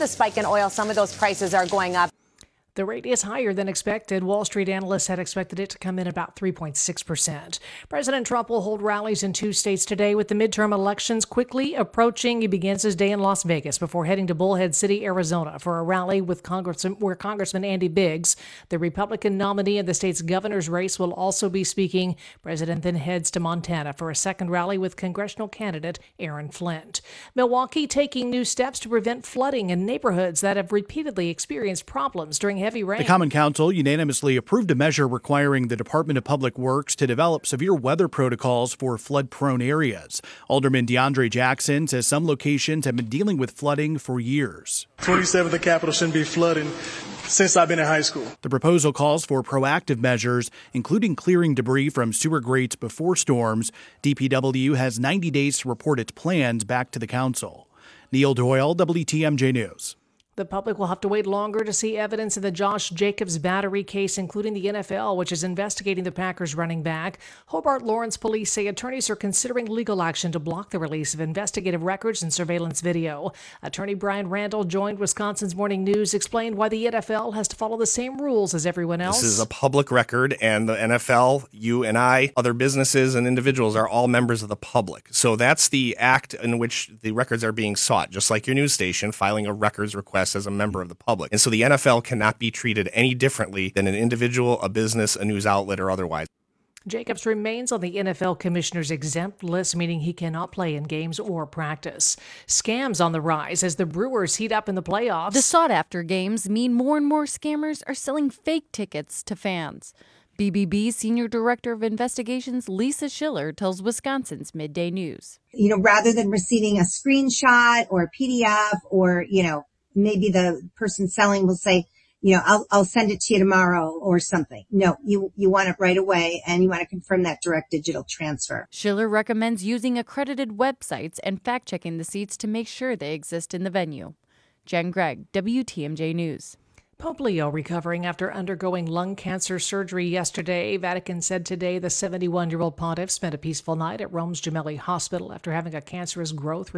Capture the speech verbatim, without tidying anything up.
The spike in oil, some of those prices are going up. The rate is higher than expected. Wall Street analysts had expected it to come in about three point six percent. President Trump will hold rallies in two states today with the midterm elections quickly approaching. He begins his day in Las Vegas before heading to Bullhead City, Arizona for a rally with Congressman, where Congressman Andy Biggs, the Republican nominee in the state's governor's race, will also be speaking. President then heads to Montana for a second rally with congressional candidate Aaron Flint. Milwaukee taking new steps to prevent flooding in neighborhoods that have repeatedly experienced problems during heavy rain. The Common Council unanimously approved a measure requiring the Department of Public Works to develop severe weather protocols for flood-prone areas. Alderman DeAndre Jackson says some locations have been dealing with flooding for years. twenty-seventh and Capitol shouldn't be flooding since I've been in high school. The proposal calls for proactive measures, including clearing debris from sewer grates before storms. D P W has ninety days to report its plans back to the council. Neil Doyle, W T M J News. The public will have to wait longer to see evidence of the Josh Jacobs battery case, including the N F L, which is investigating the Packers running back. Hobart Lawrence police say attorneys are considering legal action to block the release of investigative records and surveillance video. Attorney Brian Randall joined Wisconsin's Morning News, explained why the N F L has to follow the same rules as everyone else. This is a public record, and the N F L, you and I, other businesses and individuals are all members of the public. So that's the act in which the records are being sought, just like your news station filing a records request as a member of the public. And so the N F L cannot be treated any differently than an individual, a business, a news outlet, or otherwise. Jacobs remains on the N F L commissioner's exempt list, meaning he cannot play in games or practice. Scams on the rise as the Brewers heat up in the playoffs. The sought-after games mean more and more scammers are selling fake tickets to fans. B B B Senior Director of Investigations Lisa Schiller tells Wisconsin's Midday News. You know, rather than receiving a screenshot or a P D F or, you know, maybe the person selling will say, you know, I'll, I'll send it to you tomorrow or something. No, you, you want it right away, and you want to confirm that direct digital transfer. Schiller recommends using accredited websites and fact-checking the seats to make sure they exist in the venue. Jen Gregg, W T M J News. Pope Leo recovering after undergoing lung cancer surgery yesterday. Vatican said today the seventy-one-year-old pontiff spent a peaceful night at Rome's Gemelli Hospital after having a cancerous growth